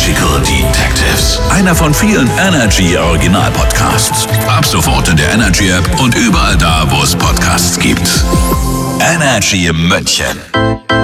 Magical Detectives. Einer von vielen Energy Original Podcasts. Ab sofort in der Energy App und überall da, wo es Podcasts gibt. Energy München.